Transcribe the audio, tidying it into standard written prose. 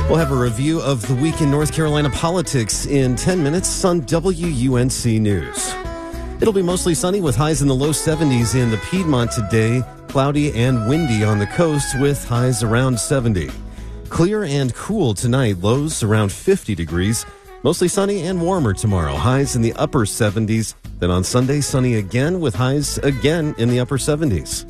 We'll have a review of the week in North Carolina politics in 10 minutes on WUNC News. It'll be mostly sunny with highs in the low 70s in the Piedmont today. Cloudy and windy on the coast with highs around 70. Clear and cool tonight, lows around 50 degrees. Mostly sunny and warmer tomorrow, highs in the upper 70s. Then on Sunday, sunny again with highs again in the upper 70s.